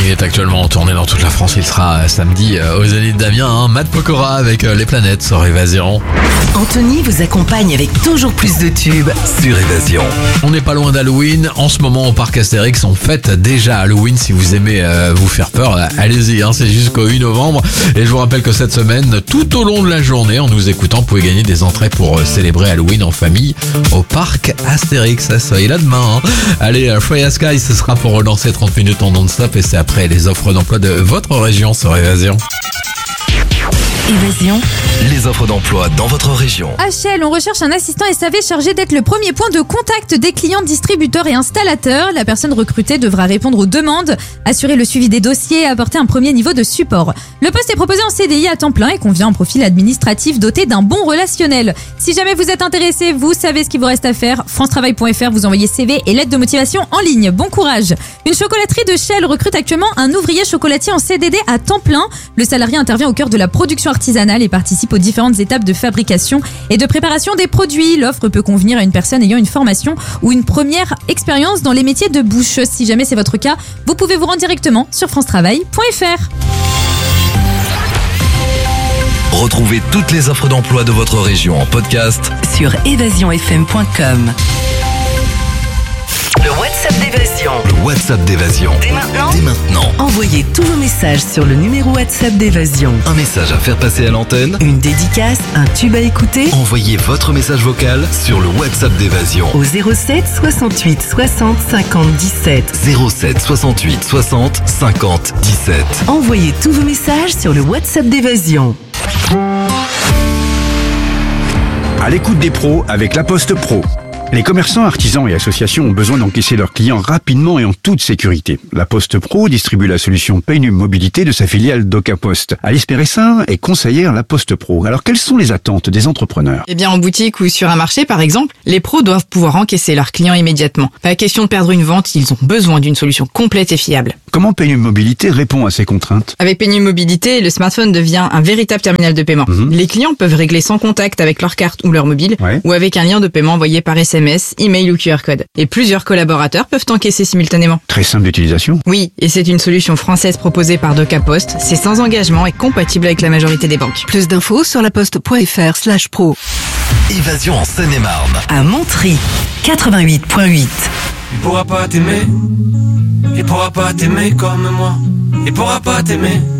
est actuellement en tournée dans toute la France. Il sera samedi aux Zénith d'Amiens. Matt Pokora avec Les Planètes sur Évasion. Anthony vous accompagne avec toujours plus de tubes sur Évasion. On n'est pas loin d'Halloween. En ce moment, au parc Astérix, on fête déjà Halloween. Si vous aimez vous faire peur, allez-y. C'est jusqu'au 8 novembre. Et je vous rappelle que cette semaine, tout au long de la journée, en nous écoutant, vous pouvez gagner des entrées pour célébrer Halloween en famille au parc Astérix. Soyez là demain. Allez, Freya Sky, ce sera pour relancer 30 minutes en non-stop. Et c'est après les offres d'emploi de votre région sur Évasion. Évasion. Les offres d'emploi dans votre région. À Chelles, on recherche un assistant SAV chargé d'être le premier point de contact des clients, distributeurs et installateurs. La personne recrutée devra répondre aux demandes, assurer le suivi des dossiers et apporter un premier niveau de support. Le poste est proposé en CDI à temps plein et convient à un profil administratif doté d'un bon relationnel. Si jamais vous êtes intéressé, vous savez ce qu'il vous reste à faire. FranceTravail.fr, vous envoyez CV et lettre de motivation en ligne. Bon courage. Une chocolaterie de Chelles recrute actuellement un ouvrier chocolatier en CDD à temps plein. Le salarié intervient au cœur de la production artisanale et participe aux différentes étapes de fabrication et de préparation des produits. L'offre peut convenir à une personne ayant une formation ou une première expérience dans les métiers de bouche. Si jamais c'est votre cas, vous pouvez vous rendre directement sur FranceTravail.fr. Retrouvez toutes les offres d'emploi de votre région en podcast sur évasionfm.com. Le WhatsApp d'Évasion. Le WhatsApp d'Évasion. Dès maintenant. Envoyez tous vos messages sur le numéro WhatsApp d'Évasion. Un message à faire passer à l'antenne. Une dédicace, un tube à écouter. Envoyez votre message vocal sur le WhatsApp d'Évasion. Au 07 68 60 50 17. 07 68 60 50 17. Envoyez tous vos messages sur le WhatsApp d'Évasion. À l'écoute des pros avec La Poste Pro. Les commerçants, artisans et associations ont besoin d'encaisser leurs clients rapidement et en toute sécurité. La Poste Pro distribue la solution Paynum Mobilité de sa filiale DocaPost. Alice Péressin est conseillère La Poste Pro. Alors, quelles sont les attentes des entrepreneurs ? Eh bien, en boutique ou sur un marché, par exemple, les pros doivent pouvoir encaisser leurs clients immédiatement. Pas question de perdre une vente, ils ont besoin d'une solution complète et fiable. Comment Paynum Mobilité répond à ces contraintes ? Avec Paynum Mobilité, le smartphone devient un véritable terminal de paiement. Les clients peuvent régler sans contact avec leur carte ou leur mobile, ou avec un lien de paiement envoyé par SMS, email ou QR code. Et plusieurs collaborateurs peuvent encaisser simultanément. Très simple d'utilisation. Oui, et c'est une solution française proposée par DocaPost. C'est sans engagement et compatible avec la majorité des banques. Plus d'infos sur laposte.fr/pro. Évasion en Seine-et-Marne. À Montry, 88.8. Il pourra pas t'aimer comme moi. Il pourra pas t'aimer